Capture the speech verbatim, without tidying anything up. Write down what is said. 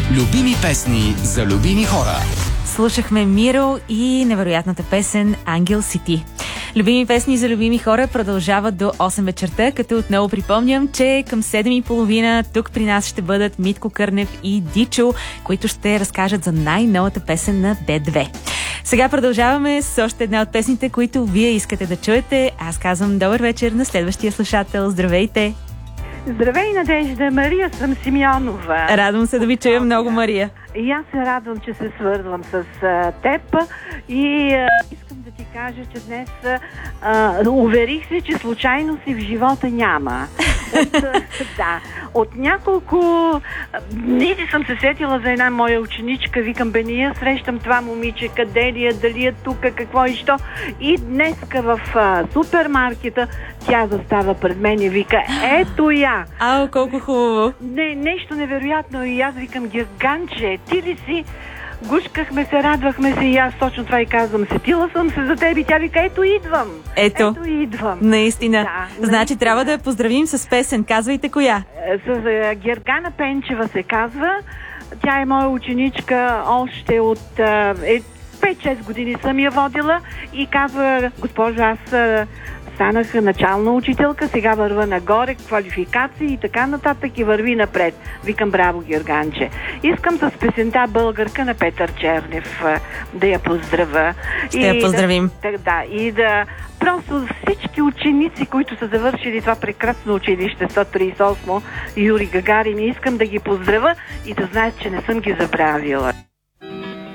Любими песни за любими хора. Слушахме Миро и невероятната песен Ангел си ти. Любими песни за любими хора продължават до осем вечерта, като отново припомням, че към седем и половина тук при нас ще бъдат Митко Кърнев и Дичо, които ще разкажат за най-новата песен на Д две. Сега продължаваме с още една от песните, които вие искате да чуете. Аз казвам добър вечер на следващия слушател. Здравейте! Здравей, Надежда! Мария съм Симеонова. Радвам се да ви чуя много, Мария. И аз се радвам, че се свързвам с а, теб и а, искам да ти кажа, че днес а, уверих се, че случайности в живота няма. От, да, от няколко дни съм се сетила за една моя ученичка, викам, бе, ние срещам това момиче, къде ли е, дали е тук, какво и що. И днеска в а, супермаркета тя застава пред мен и вика, ето я. Ау, колко хубаво. Не, нещо невероятно. И аз викам, Герганче, ти ли си? Гушкахме се, радвахме се и аз точно това и казвам. Сетила съм се за теб и тя вика, ето идвам. Ето, ето идвам. Наистина. Да, значи наистина. трябва да я поздравим с песен. Казвайте коя. С uh, Гергана Пенчева се казва. Тя е моя ученичка още от uh, е, пет-шест години съм я водила и казва, госпожо, аз uh, станах начална учителка, сега върва нагоре, квалификации и така нататък и върви напред. Викам, браво, Герганче. Искам с песента Българка на Петър Чернев да я поздравя. Ще и я поздравим. Да, да, и да просто всички ученици, които са завършили това прекрасно училище сто тридесет и осмо Юрий Гагарин, искам да ги поздравя и да знаят, че не съм ги забравила.